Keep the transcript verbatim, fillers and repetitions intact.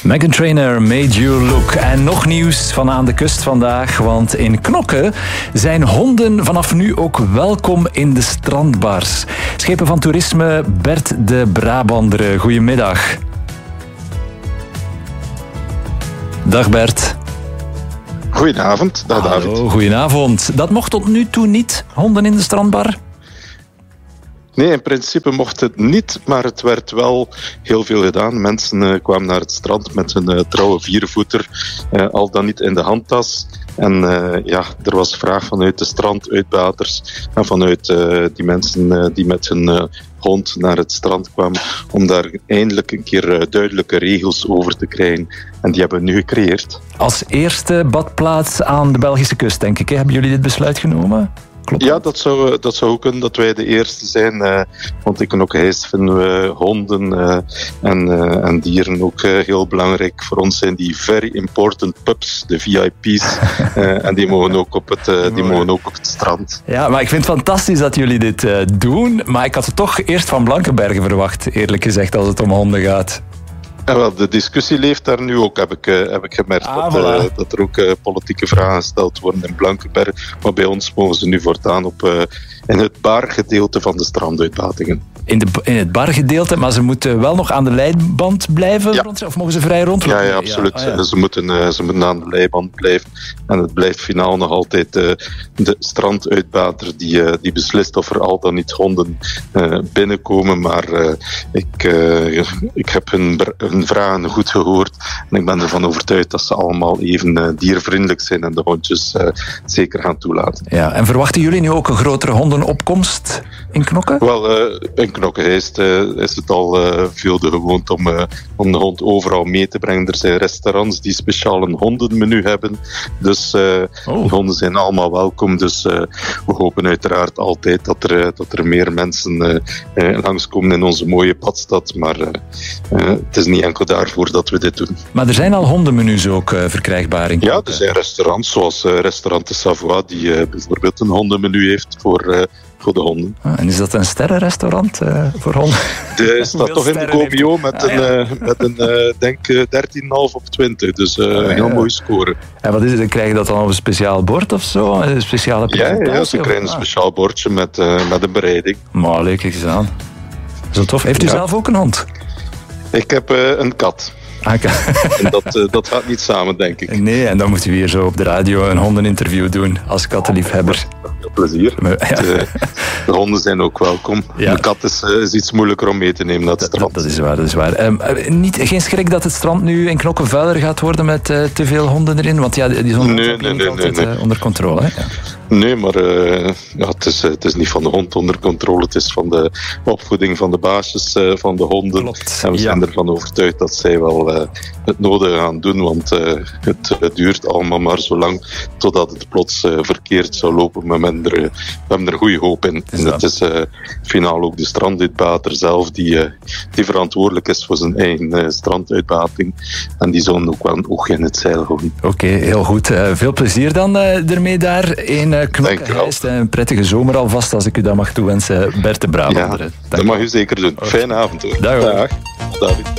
Meghan Trainor, Made You Look. En nog nieuws van aan de kust vandaag, want in Knokke zijn honden vanaf nu ook welkom in de strandbars. Schepen van toerisme Bert de Brabander, goedemiddag. Dag Bert. Goedenavond, dag David. Hallo, goedenavond. Dat mocht tot nu toe niet, honden in de strandbar? Nee, in principe mocht het niet, maar het werd wel heel veel gedaan. Mensen uh, kwamen naar het strand met hun uh, trouwe viervoeter, uh, al dan niet in de handtas. En uh, ja, er was vraag vanuit de stranduitbaters en vanuit uh, die mensen uh, die met hun uh, hond naar het strand kwamen, om daar eindelijk een keer uh, duidelijke regels over te krijgen. En die hebben we nu gecreëerd. Als eerste badplaats aan de Belgische kust, denk ik. Hè? Hebben jullie dit besluit genomen? Klopt. Ja, dat zou, dat zou ook kunnen dat wij de eerste zijn. Uh, want in Knokke-Heist vinden we honden uh, en, uh, en dieren ook uh, heel belangrijk. Voor ons zijn die very important pups, de V I P's. uh, en die mogen, ook op het, uh, die mogen ook op het strand. Ja, maar ik vind het fantastisch dat jullie dit uh, doen. Maar ik had het toch eerst van Blankenberge verwacht, eerlijk gezegd, als het om honden gaat. En wel, de discussie leeft daar nu ook, heb ik, uh, heb ik gemerkt. Ah, dat, uh, voilà. dat er ook uh, politieke vragen gesteld worden in Blankenberge. Maar bij ons mogen ze nu voortaan op, uh, in het bargedeelte van de stranduitbatingen. In, de, in het bargedeelte, maar ze moeten wel nog aan de leiband blijven? Ja. Rond, of mogen ze vrij rondlopen? Ja, ja, absoluut. Ja. Oh, ja. Ze, moeten, uh, ze moeten aan de leiband blijven. En het blijft finaal nog altijd uh, de stranduitbater die, uh, die beslist of er al dan niet honden uh, binnenkomen. Maar uh, ik, uh, ik heb hun, hun vragen goed gehoord. En ik ben ervan overtuigd dat ze allemaal even uh, diervriendelijk zijn en de hondjes uh, zeker gaan toelaten. Ja, en verwachten jullie nu ook een grotere hondenopkomst in Knokke? Wel, uh, in Knokke-Heist uh, is het al uh, veel de gewoonte om, uh, om de hond overal mee te brengen. Er zijn restaurants die speciaal een hondenmenu hebben. Dus uh, oh. de honden zijn allemaal welkom. Dus uh, we hopen uiteraard altijd dat er, uh, dat er meer mensen uh, uh, langskomen in onze mooie badstad. Maar uh, uh, het is niet enkel daarvoor dat we dit doen. Maar er zijn al hondenmenu's ook uh, verkrijgbaar in Knokke. Ja, er zijn restaurants zoals uh, restaurant de Savoie die uh, bijvoorbeeld een hondenmenu heeft voor... Uh, voor de honden. Ah, en is dat een sterrenrestaurant uh, voor honden? De staat toch in de G B O met ah, een, ja. uh, met een uh, denk uh, dertien komma vijf op twintig. Dus uh, een heel ja. mooie score. En wat is het? Krijg je dat dan op een speciaal bord of zo? Een speciale presentatie? Ja, ja ze krijgen een speciaal bordje met, uh, met een bereiding. Maar leuk eens aan. Zo tof. Heeft u ja. zelf ook een hond? Ik heb uh, een kat. Ah, en dat, uh, dat gaat niet samen, denk ik. Nee, en dan moeten we hier zo op de radio een hondeninterview doen als kattenliefhebber. Veel plezier. Maar, ja. de, de honden zijn ook welkom. Ja. De kat is, uh, is iets moeilijker om mee te nemen naar het strand. Dat, dat is waar, dat is waar. Um, uh, niet, geen schrik dat het strand nu in Knokke vuiler gaat worden met uh, te veel honden erin? Want ja, die zijn nee, nee, nee, altijd nee, nee. Uh, onder controle. Hè? Ja. Nee, maar uh, ja, het, is, uh, het is niet van de hond onder controle. Het is van de opvoeding van de baasjes uh, van de honden. Klopt. En we zijn ja. ervan overtuigd dat zij wel uh, het nodige gaan doen. Want uh, het uh, duurt allemaal maar zo lang totdat het plots uh, verkeerd zou lopen. Maar we hebben er, uh, we hebben er goede hoop in. En het is uh, finaal ook de stranduitbater zelf die, uh, die verantwoordelijk is voor zijn eigen uh, stranduitbating. En die zullen ook wel een oog in het zeil houden. Oké, okay, heel goed. Uh, veel plezier dan uh, ermee daar in uh, Knokke-Heist. Een prettige zomer alvast, als ik u dat mag toewensen. Bert de Brabander. Ja, dat mag u zeker doen. Okay. Fijne avond hoor. Dag. Dag. Dag.